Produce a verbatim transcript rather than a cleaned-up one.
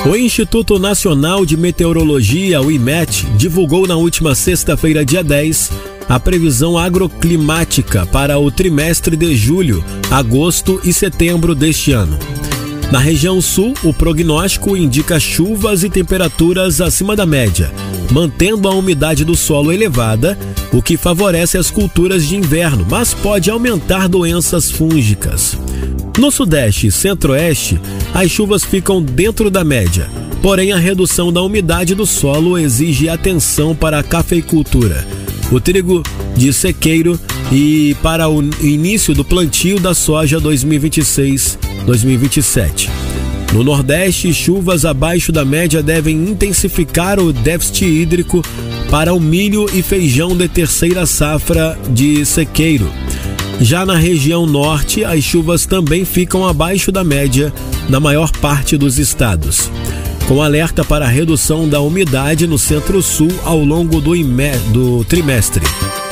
O Instituto Nacional de Meteorologia, o IMET, divulgou na última sexta-feira, dia dez, a previsão agroclimática para o trimestre de julho, agosto e setembro deste ano. Na região sul, o prognóstico indica chuvas e temperaturas acima da média, mantendo a umidade do solo elevada, o que favorece as culturas de inverno, mas pode aumentar doenças fúngicas. No sudeste e centro-oeste, as chuvas ficam dentro da média, porém a redução da umidade do solo exige atenção para a cafeicultura, o trigo de sequeiro e para o início do plantio da soja dois mil e vinte e seis dois mil e vinte e sete. No Nordeste, chuvas abaixo da média devem intensificar o déficit hídrico para o milho e feijão de terceira safra de sequeiro. Já na região Norte, as chuvas também ficam abaixo da média na maior parte dos estados, com alerta para a redução da umidade no Centro-Sul ao longo do, do trimestre.